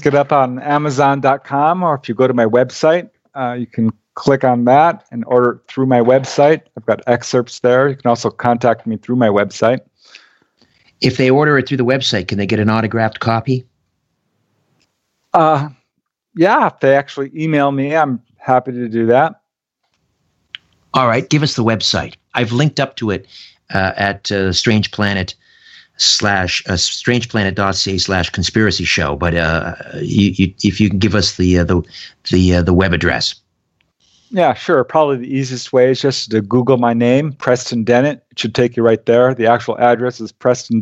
pick it up on Amazon.com, or if you go to my website, you can click on that and order it through my website. I've got excerpts there. You can also contact me through my website. If they order it through the website, can they get an autographed copy? Yeah, if they actually email me, I'm happy to do that. All right, give us the website. I've linked up to it at Strange Planet strangeplanet.ca/conspiracy show. But if you can give us the web address. Yeah, sure. Probably the easiest way is just to Google my name, Preston Dennett. It should take you right there. The actual address is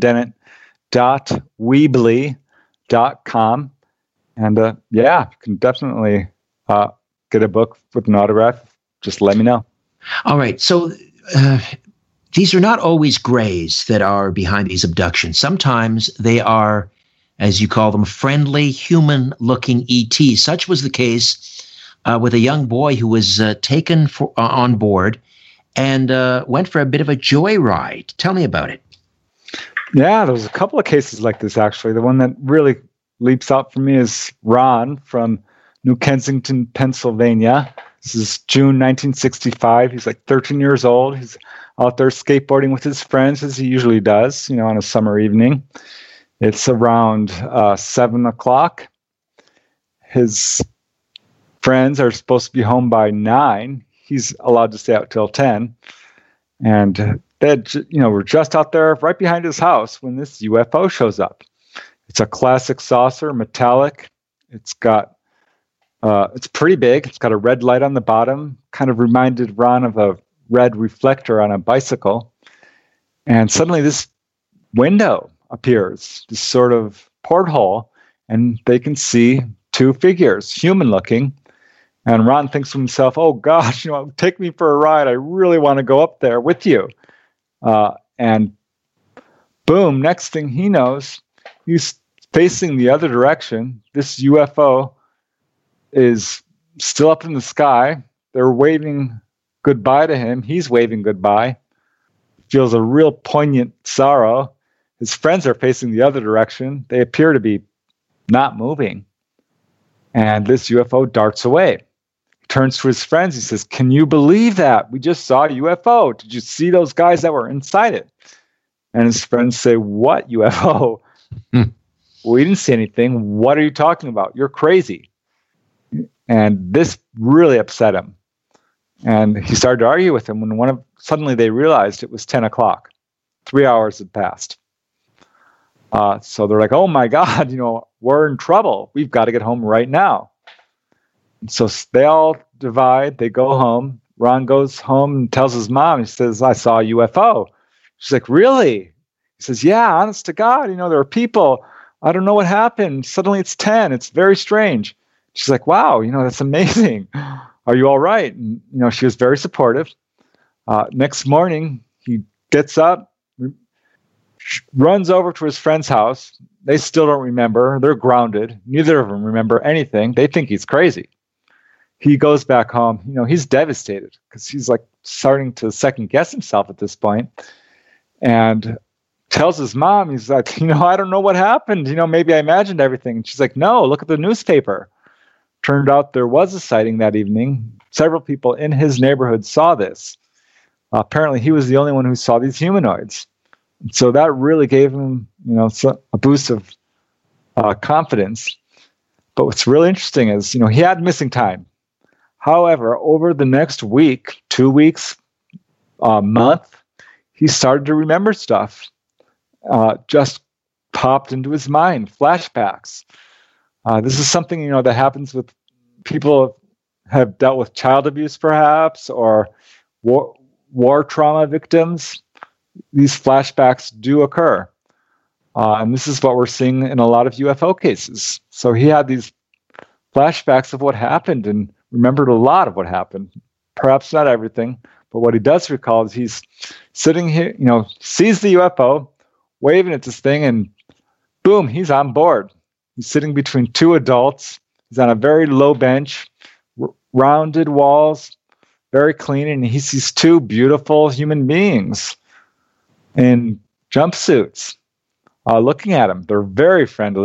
prestondennett.weebly.com. And yeah, you can definitely get a book with an autograph. Just let me know. All right. So these are not always grays that are behind these abductions. Sometimes they are, as you call them, friendly, human-looking ETs. Such was the case with a young boy who was taken on board and went for a bit of a joyride. Tell me about it. Yeah, there was a couple of cases like this, actually. The one that really leaps out for me is Ron from New Kensington, Pennsylvania. This is June 1965. He's like 13 years old. He's out there skateboarding with his friends, as he usually does, on a summer evening. It's around 7 o'clock. His friends are supposed to be home by 9. He's allowed to stay out till 10. And they were just out there right behind his house when this UFO shows up. It's a classic saucer, metallic. It's pretty big. It's got a red light on the bottom. Kind of reminded Ron of a red reflector on a bicycle. And suddenly this window appears, this sort of porthole, and they can see two figures, human-looking. And Ron thinks to himself, oh, gosh, take me for a ride. I really want to go up there with you. And boom, next thing he knows, he's facing the other direction. This UFO is still up in the sky. They're waving goodbye to him. He's waving goodbye. Feels a real poignant sorrow. His friends are facing the other direction. They appear to be not moving. And this UFO darts away. He turns to his friends. He says, can you believe that? We just saw a UFO. Did you see those guys that were inside it? And his friends say, what UFO? We didn't see anything. What are you talking about? You're crazy. And this really upset him. And he started to argue with him when suddenly they realized it was 10 o'clock. 3 hours had passed. So they're like, oh my God, we're in trouble. We've got to get home right now. And so they all divide. They go home. Ron goes home and tells his mom, he says, I saw a UFO. She's like, really? He says, yeah, honest to God, there are people. I don't know what happened. Suddenly it's 10. It's very strange. She's like, wow, that's amazing. Are you all right? And, she was very supportive. Next morning, he gets up, runs over to his friend's house. They still don't remember. They're grounded. Neither of them remember anything. They think he's crazy. He goes back home. He's devastated because he's like starting to second guess himself at this point, and tells his mom, he's like, I don't know what happened. Maybe I imagined everything. And she's like, no, look at the newspaper. Turned out there was a sighting that evening. Several people in his neighborhood saw this. Apparently, he was the only one who saw these humanoids. So that really gave him, a boost of confidence. But what's really interesting is, he had missing time. However, over the next week, 2 weeks, month, he started to remember stuff. Just popped into his mind, flashbacks. This is something, that happens with people who have dealt with child abuse, perhaps, or war trauma victims. These flashbacks do occur. And this is what we're seeing in a lot of UFO cases. So he had these flashbacks of what happened and remembered a lot of what happened. Perhaps not everything, but what he does recall is he's sitting here, sees the UFO, waving at this thing, and boom, he's on board. He's sitting between two adults. He's on a very low bench, rounded walls, very clean, and he sees two beautiful human beings in jumpsuits looking at him. They're very friendly.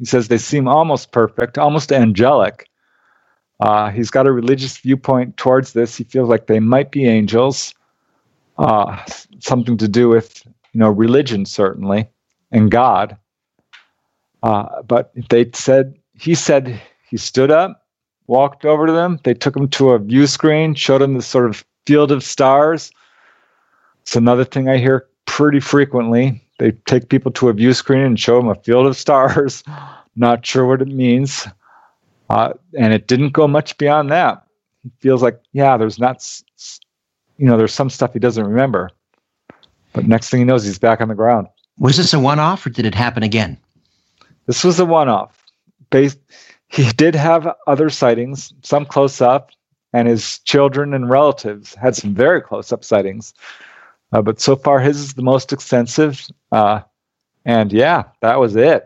He says they seem almost perfect, almost angelic. He's got a religious viewpoint towards this. He feels like they might be angels, something to do with, religion, certainly, and God. But he said he stood up, walked over to them. They took him to a view screen, showed him this sort of field of stars. It's another thing I hear pretty frequently. They take people to a view screen and show them a field of stars. Not sure what it means. And it didn't go much beyond that. He feels like, there's some stuff he doesn't remember. But next thing he knows, he's back on the ground. Was this a one-off, or did it happen again? This was a one-off. He did have other sightings, some close-up, and his children and relatives had some very close-up sightings. But so far, his is the most extensive. And that was it.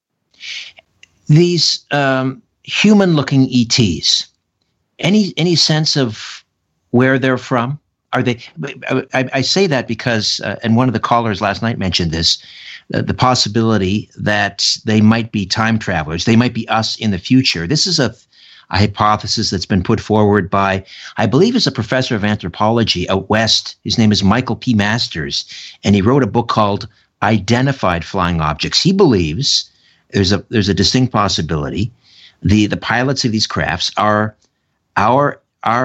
These human-looking ETs, any sense of where they're from? Are they? I say that because, and one of the callers last night mentioned this, the possibility that they might be time travelers. They might be us in the future. This is a hypothesis that's been put forward by, I believe, is a professor of anthropology out west. His name is Michael P. Masters, and he wrote a book called Identified Flying Objects. He believes there's a distinct possibility the pilots of these crafts are our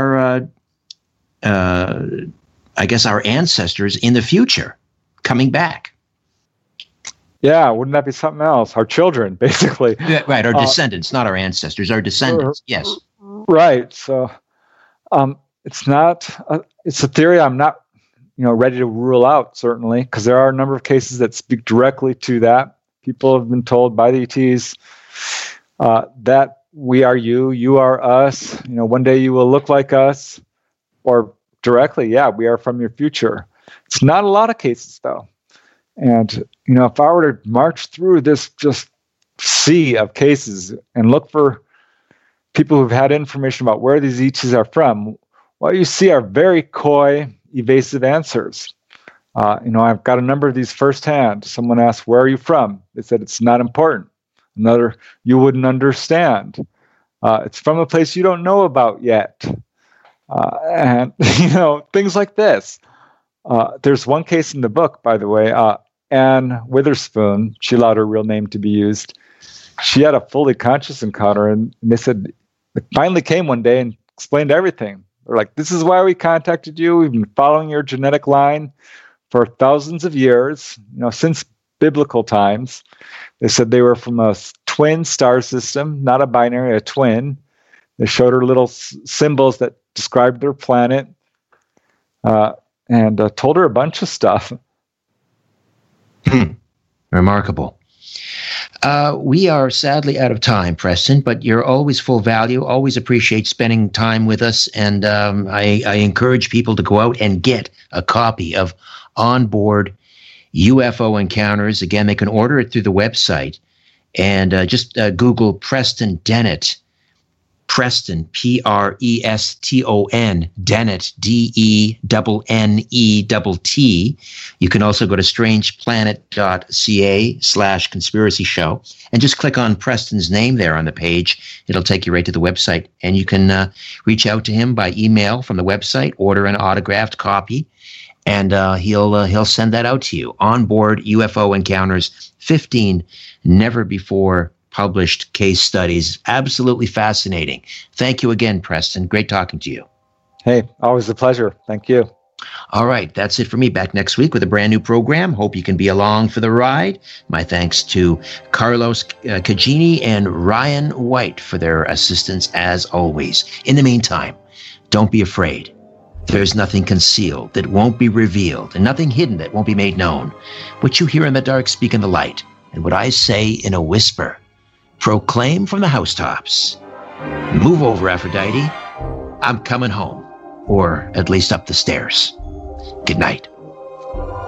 ancestors in the future coming back. Yeah, wouldn't that be something else? Our children, basically. Yeah, right, our descendants, not our ancestors, our descendants, yes. Right, so it's a theory I'm not ready to rule out, certainly, because there are a number of cases that speak directly to that. People have been told by the ETs that we are you, you are us, one day you will look like us, or directly, we are from your future. It's not a lot of cases, though. And, if I were to march through this just sea of cases and look for people who've had information about where these ETs are from, what you see are very coy, evasive answers. I've got a number of these firsthand. Someone asked, "Where are you from?" They said, "It's not important." Another, "You wouldn't understand. It's from a place you don't know about yet." And, things like this. There's one case in the book, by the way, Anne Witherspoon. She allowed her real name to be used. She had a fully conscious encounter, and they said it finally came one day and explained everything. They're like, "This is why we contacted you. We've been following your genetic line for thousands of years, since biblical times." They said they were from a twin star system, not a binary, a twin. They showed her little symbols that described their planet, and told her a bunch of stuff. Remarkable. We are sadly out of time, Preston, but you're always full value. Always appreciate spending time with us. And I encourage people to go out and get a copy of Onboard UFO Encounters. Again, they can order it through the website. And just Google Preston Dennett. Preston, Preston, Dennett, Dennett. You can also go to strangeplanet.ca/conspiracy show and just click on Preston's name there on the page. It'll take you right to the website, and you can reach out to him by email from the website, order an autographed copy, and he'll send that out to you. Onboard UFO Encounters, 15 never before published case studies. Absolutely fascinating. Thank you again, Preston. Great talking to you. Hey, always a pleasure. Thank you. All right, that's it for me. Back next week with a brand new program. Hope you can be along for the ride. My thanks to Carlos Cagini and Ryan White for their assistance as always. In the meantime, don't be afraid. There's nothing concealed that won't be revealed, and nothing hidden that won't be made known. What you hear in the dark, speak in the light, and what I say in a whisper, proclaim from the housetops. Move over, Aphrodite. I'm coming home, or at least up the stairs. Good night.